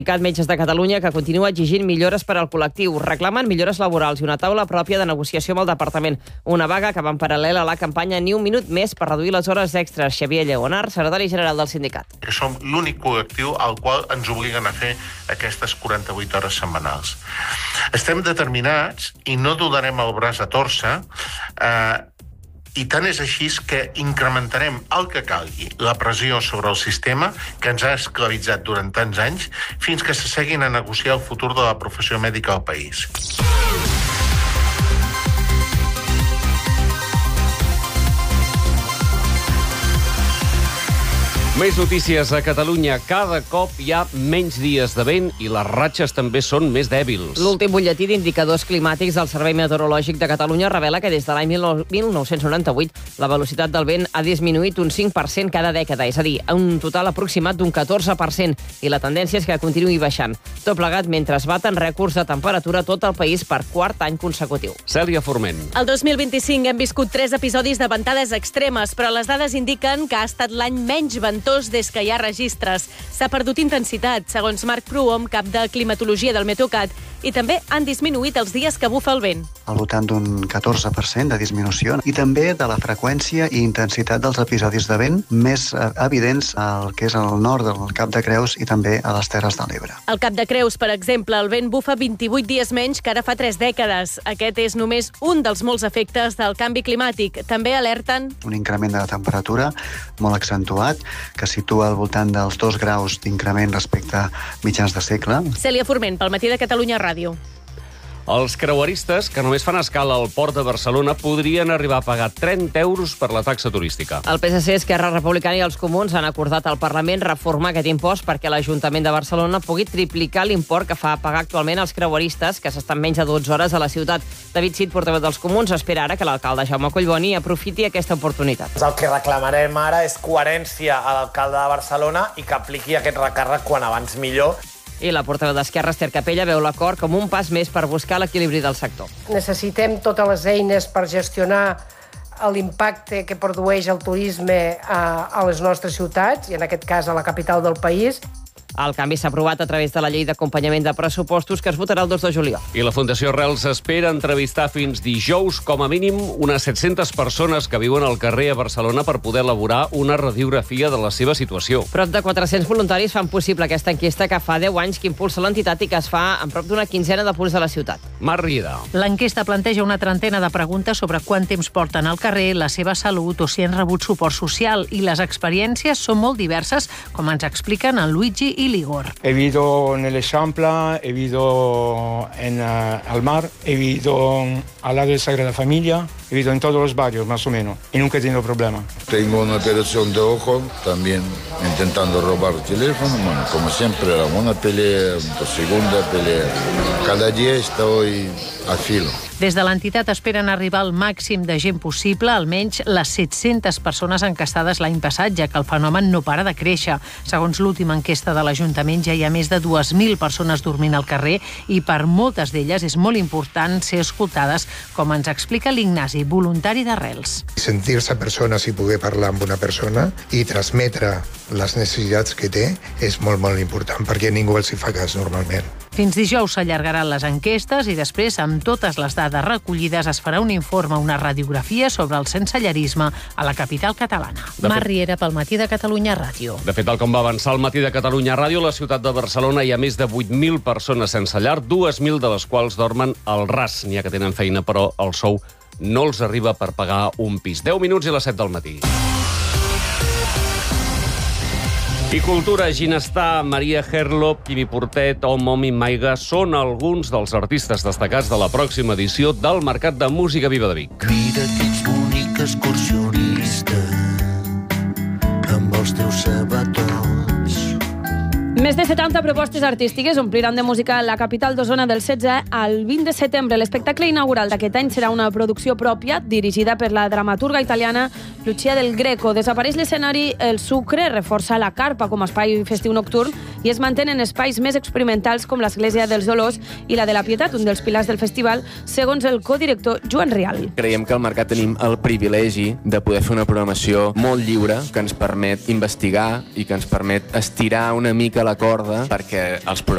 Metges de Catalunya, que continua exigint millores per al col·lectiu. Reclamen millores laborals i una taula pròpia de negociació amb el departament. Una vaga que va en paral·lel a la campanya Ni un minut més per reduir les hores extres. Xavier Lleonard, secretari general del sindicat. Que som l'únic col·lectiu al qual ens obliguen a fer aquestes 48 hores setmanals. Estem determinats i no donarem el braç a tòrcer, i tant és així que incrementarem el que calgui la pressió sobre el sistema que ens ha esclavitzat durant tants anys fins que s'asseguin a negociar el futur de la professió mèdica al país. Més notícies a Catalunya. Cada cop hi ha menys dies de vent i les ratxes també són més dèbils. L'últim butlletí d'indicadors climàtics del Servei Meteorològic de Catalunya revela que des de l'any 1998 la velocitat del vent ha disminuït un 5% cada dècada, és a dir, un total aproximat d'un 14%, i la tendència és que continuï baixant. Tot plegat mentre es baten rècords de temperatura a tot el país per quart any consecutiu. Cèlia Forment. El 2025 hem viscut 3 episodis de ventades extremes, però les dades indiquen que ha estat l'any menys ventós des que hi ha registres. S'ha perdut intensitat, segons Marc Prohom, cap de climatologia del Meteocat, i també han disminuït els dies que bufa el vent. Al voltant d'un 14% de disminució, i també de la freqüència i intensitat dels episodis de vent més evidents al que és al nord del Cap de Creus i també a les Terres de l'Ebre. Al Cap de Creus, per exemple, el vent bufa 28 dies menys que ara fa 3 dècades. Aquest és només un dels molts efectes del canvi climàtic. També alerten un increment de la temperatura molt accentuat, que situa al voltant dels 2 graus d'increment respecte a mitjans de segle. Cèlia Forment, pel Matí de Catalunya Ràdio. Els creueristes, que només fan escala al Port de Barcelona, podrien arribar a pagar 30 euros per la taxa turística. El PSC, Esquerra Republicana i els Comuns han acordat al Parlament reformar aquest impost perquè l'Ajuntament de Barcelona pugui triplicar l'import que fa pagar actualment als creueristes que s'estan menys de 12 hores a la ciutat. David Cid, portaveu dels Comuns, espera ara que l'alcalde Jaume Collboni aprofiti aquesta oportunitat. El que reclamarem ara és coherència a l'alcalde de Barcelona i que apliqui aquest recàrrec quan abans millor. I la portaveu d'Esquerra, Esther Capella, veu l'acord com un pas més per buscar l'equilibri del sector. Necessitem totes les eines per gestionar l'impacte que produeix el turisme a les nostres ciutats, i en aquest cas a la capital del país. El canvi s'ha aprovat a través de la llei d'acompanyament de pressupostos que es votarà el 2 de juliol. I la Fundació Arrels espera entrevistar fins dijous, com a mínim, unes 700 persones que viuen al carrer a Barcelona per poder elaborar una radiografia de la seva situació. Prop de 400 voluntaris fan possible aquesta enquesta que fa 10 anys que impulsa l'entitat i que es fa en prop d'una quinzena de punts de la ciutat. Mar Riera. L'enquesta planteja una trentena de preguntes sobre quant temps porten al carrer, la seva salut o si han rebut suport social, i les experiències són molt diverses, com ens expliquen en Luigi y Ligor. He vivido en el Eixample, he vivido en al mar, he vivido al lado de Sagrada Familia, he vivido en todos los barrios, más o menos, y nunca he tenido problema. Tengo una operación de ojo, también intentando robar el teléfono, bueno, como siempre, una pelea, segunda pelea. Cada día estoy a filo. Des de l'entitat esperen arribar al màxim de gent possible, almenys les 700 persones encastades l'any passat, ja que el fenomen no para de créixer. Segons l'última enquesta de l'Ajuntament, ja hi ha més de 2.000 persones dormint al carrer i per moltes d'elles és molt important ser escoltades, com ens explica l'Ignasi, voluntari d'Arrels. Sentir-se persones i poder parlar amb una persona i transmetre les necessitats que té és molt, molt important, perquè ningú els hi fa cas normalment. Fins dijous s'allargaran les enquestes i després, amb totes les dades recollides, es farà un informe, una radiografia sobre el sensellarisme a la capital catalana. Mar Riera, pel Matí de Catalunya Ràdio. De fet, tal com va avançar el Matí de Catalunya Ràdio, a la ciutat de Barcelona hi ha més de 8.000 persones sense llar, 2.000 de les quals dormen al ras. N'hi ha que tenen feina, però el sou no els arriba per pagar un pis. 10 minuts i les 7 del matí. I cultura, Ginestar, Maria Herlop, Quimi Portet o Momi Maiga són alguns dels artistes destacats de la pròxima edició del Mercat de Música Viva de Vic. Mira que ets bonic excursionista amb els teus sabatons. Més de 70 propostes artístiques ompliran de música la capital d'Osona del 16 al 20 de setembre. L'espectacle inaugural d'aquest any serà una producció pròpia dirigida per la dramaturga italiana Lucia del Greco. Desapareix l'escenari El Sucre, reforça la carpa com a espai festiu nocturn i es mantenen espais més experimentals com l'Església dels Dolors i la de la Pietat, un dels pilars del festival, segons el codirector Joan Rial. Creiem que al Mercat tenim el privilegi de poder fer una programació molt lliure que ens permet investigar i que ens permet estirar una mica la la corda perquè els